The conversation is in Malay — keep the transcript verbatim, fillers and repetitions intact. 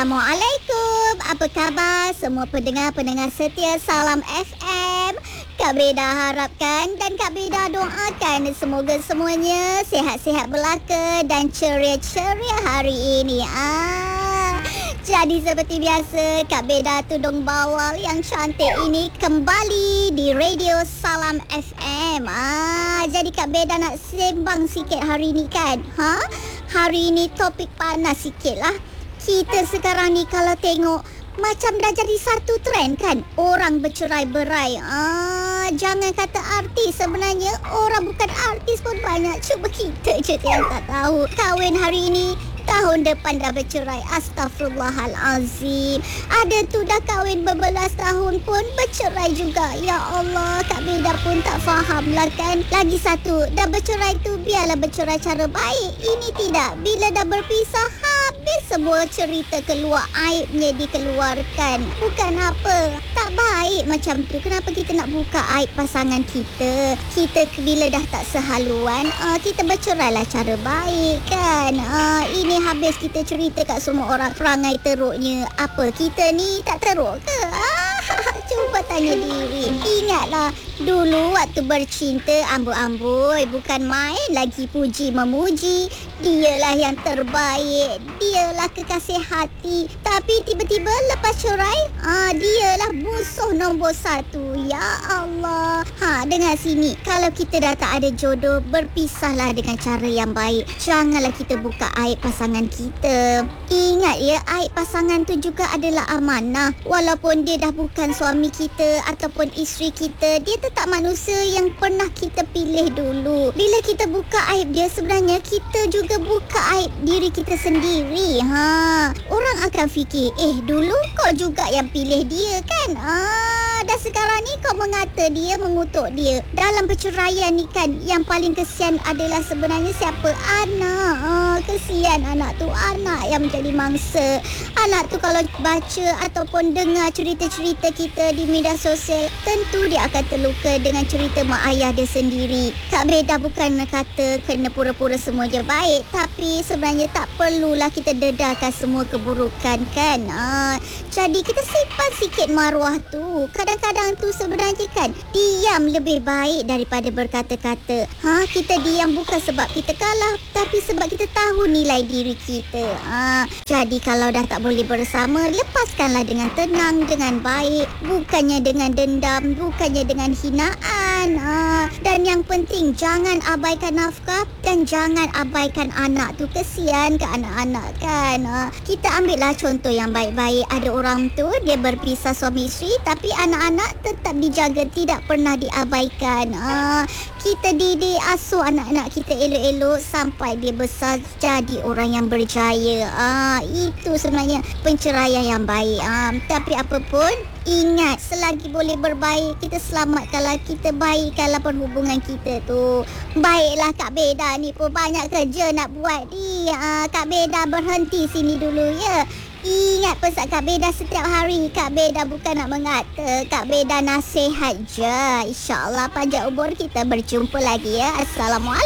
Assalamualaikum. Apa khabar semua pendengar-pendengar setia Salam F M? Kak Beda harapkan dan Kak Beda doakan semoga semuanya sihat-sihat belaka dan ceria-ceria hari ini. Ah, jadi seperti biasa, Kak Beda tudung bawal yang cantik ini kembali di Radio Salam F M. Ah, jadi Kak Beda nak sembang sikit hari ni kan? Ha? Hari ni topik panas sikit lah. Kita sekarang ni kalau tengok macam dah jadi satu trend kan, orang bercerai-berai. Ah, jangan kata artis, sebenarnya orang bukan artis pun banyak. Cuba kita je yang tak tahu. Kahwin hari ini, tahun depan dah bercerai. Astaghfirullahalazim. Ada tu dah kahwin berbelas tahun pun bercerai juga. Ya Allah, Kak Beda pun tak faham lah kan. Lagi satu, dah bercerai tu biarlah bercerai cara baik. Ini tidak, bila dah berpisah habis semua cerita keluar, aibnya dikeluarkan. Bukan apa, tak baik macam tu. Kenapa kita nak buka aib pasangan kita? Kita bila dah tak sehaluan, uh, kita bercerai lah cara baik kan. uh, Ini habis kita cerita kat semua orang perangai teruknya. Apa kita ni tak teruk ke? Ah, cuba tanya diri. Ingatlah dulu waktu bercinta amboi-amboi, bukan main lagi puji memuji. Dialah yang terbaik, dialah kekasih hati. Tapi tiba-tiba lepas cerai, ah, dialah musuh nombor satu. Ya Allah. Ha, dengar sini, kalau kita dah tak ada jodoh, berpisahlah dengan cara yang baik. Janganlah kita buka aib pasangan kita. Ingat ya, aib pasangan tu juga adalah amanah. Walaupun dia dah bukan suami kita ataupun isteri kita, dia tetap manusia yang pernah kita pilih dulu. Bila kita buka aib dia, sebenarnya kita juga buka aib diri kita sendiri. Ha, orang akan fikir, eh dulu kau juga yang pilih dia kan? Ah, dah sekarang ni kau mengata dia, mengutuk dia. Dalam perceraian ni kan, yang paling kesian adalah sebenarnya siapa? Anak. Ah, kesian anak tu, anak yang menjadi mangsa. Anak tu kalau baca ataupun dengar cerita-cerita kita di media sosial, tentu dia akan terluka dengan cerita mak ayah dia sendiri. Kak Beda bukan kata kena pura-pura semua je baik, tapi sebenarnya tak perlulah kita dedahkan semua keburukan kan. Ah, jadi kita simpan sikit maruah tu. Kadang-kadang tu sebenarnya kan, diam lebih baik daripada berkata-kata. Ha, kita diam bukan sebab kita kalah, tapi sebab kita tahu nilai diri kita. Ah, jadi kalau dah tak boleh bersama, lepaskanlah dengan tenang, dengan baik, bukannya dengan dendam, bukannya dengan hinaan. Ah, dan yang penting jangan abaikan nafkah dan jangan abaikan anak tu. Kesian ke anak-anak kan. Ah, kita ambillah contoh yang baik-baik. Ada orang tu dia berpisah suami isteri, tapi anak-anak tetap dijaga, tidak pernah diabaikan. Ah, kita didik asuh anak-anak kita elok-elok sampai dia besar jadi orang yang berjaya. Ah, itu sebenarnya penceraian yang baik. Ah, tapi apapun, ingat, selagi boleh berbaik, kita selamatkanlah, kita baikkanlah perhubungan kita tu. Baiklah Kak Beda ni pun banyak kerja nak buat ni. Ah, Kak Beda berhenti sini dulu ya. Ingat pesan Kak Beda setiap hari. Kak Beda bukan nak mengata, Kak Beda nasihat je. InsyaAllah panjang umur, kita berjumpa lagi ya. Assalamualaikum.